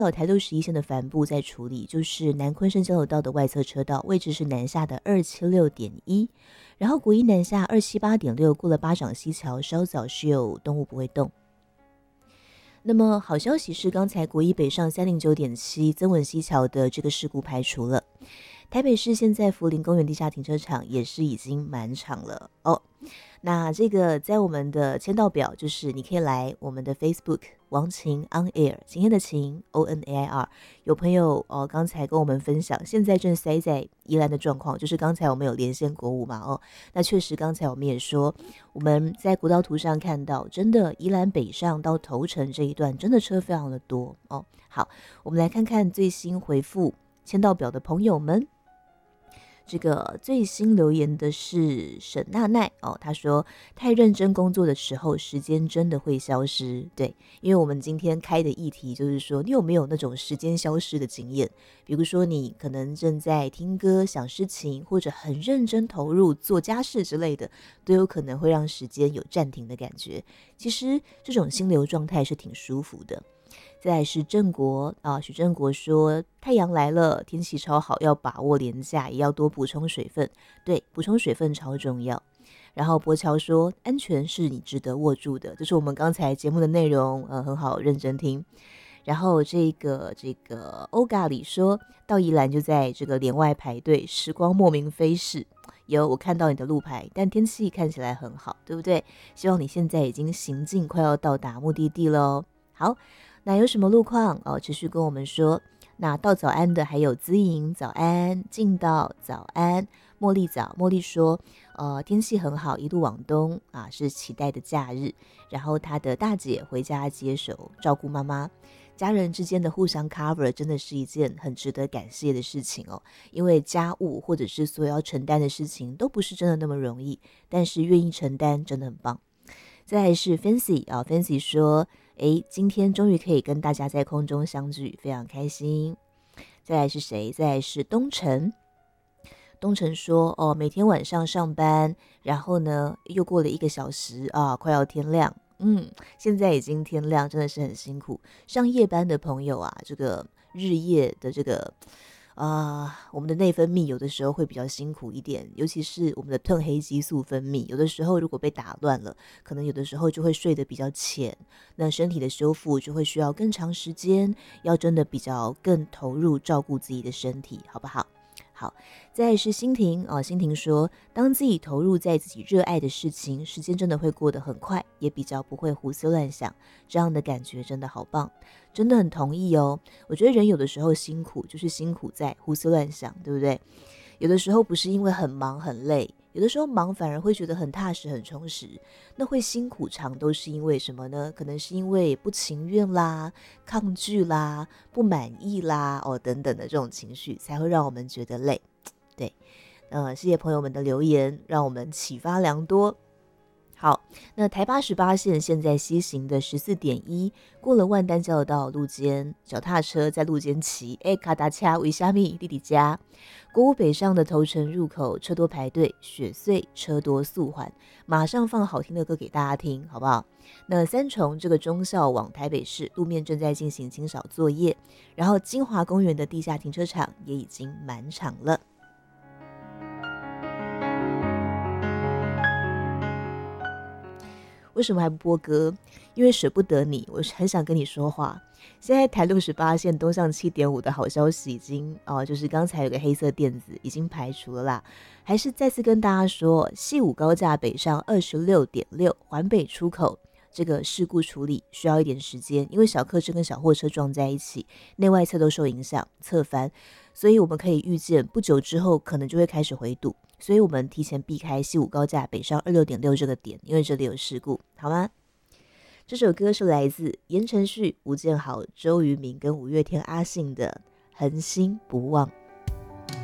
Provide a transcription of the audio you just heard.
台六十一线的帆布在处理，就是南昆生交流道的外侧车道位置是南下的276.1，然后国一南下278.6，过了巴掌溪桥稍早是有动物不会动。那么好消息是，刚才国一北上309.7曾文溪桥的这个事故排除了。台北市现在福林公园地下停车场也是已经满场了哦。那这个在我们的签到表，就是你可以来我们的 Facebook 王晴 On Air， 今天的晴 ONAIR， 有朋友刚才跟我们分享，现在正塞在宜兰的状况，就是刚才我们有连线国五嘛那确实刚才我们也说，我们在国道图上看到，真的宜兰北上到头城这一段，真的车非常的多哦。好，我们来看看最新回复签到表的朋友们。这个最新留言的是沈娜奈她说太认真工作的时候，时间真的会消失。对，因为我们今天开的议题就是说，你有没有那种时间消失的经验？比如说你可能正在听歌、想事情，或者很认真投入做家事之类的，都有可能会让时间有暂停的感觉。其实这种心流状态是挺舒服的。再来是郑国许正国说太阳来了，天气超好，要把握连假，也要多补充水分。对，补充水分超重要。然后博乔说安全是你值得握住的，这是我们刚才节目的内容，很好，认真听。然后这个欧嘎里说到宜兰就在这个连外排队，时光莫名飞逝。有，我看到你的路牌，但天气看起来很好，对不对？希望你现在已经行进快要到达目的地了。好，那有什么路况持续跟我们说。那到早安的还有资颖早安，进到早安，茉莉早，茉莉说天气很好，一路往东是期待的假日。然后她的大姐回家接手照顾妈妈，家人之间的互相 cover 真的是一件很值得感谢的事情因为家务或者是所有要承担的事情都不是真的那么容易，但是愿意承担真的很棒。再来是 Fancy Fancy 说今天终于可以跟大家在空中相聚，非常开心。再来是谁？再来是东城。东城说每天晚上上班，然后呢又过了1个小时快要天亮。现在已经天亮，真的是很辛苦。上夜班的朋友这个日夜的这个我们的内分泌有的时候会比较辛苦一点，尤其是我们的褪黑激素分泌，有的时候如果被打乱了，可能有的时候就会睡得比较浅，那身体的修复就会需要更长时间，要真的比较更投入照顾自己的身体，好不好？好，再来是欣婷欣婷说当自己投入在自己热爱的事情，时间真的会过得很快，也比较不会胡思乱想，这样的感觉真的好棒，真的很同意我觉得人有的时候辛苦就是辛苦在胡思乱想，对不对？有的时候不是因为很忙很累，有的时候忙反而会觉得很踏实很充实，那会辛苦常都是因为什么呢？可能是因为不情愿啦、抗拒啦、不满意啦等等的这种情绪才会让我们觉得累。对，谢谢朋友们的留言，让我们启发良多。好，那台88线现在西行的14.1，过了万丹交流道路肩，脚踏车在路肩骑，卡达恰维虾米弟弟家。国五北上的头城入口车多排队，雪隧车多速缓，马上放好听的歌给大家听，好不好？那三重这个忠孝往台北市路面正在进行清扫作业，然后金华公园的地下停车场也已经满场了。为什么还不播歌？因为舍不得你，我很想跟你说话。现在台68线东向7.5的好消息已经就是刚才有个黑色电子已经排除了啦。还是再次跟大家说，系5高架北上26.6环北出口这个事故处理需要一点时间，因为小客车跟小货车撞在一起，内外侧都受影响，侧翻，所以我们可以预见不久之后可能就会开始回堵，所以我们提前避开西5高架北上26.6这个点，因为这里有事故，好吗？这首歌是来自言承旭、吴建豪、周渝民跟五月天阿信的《恒心不忘》。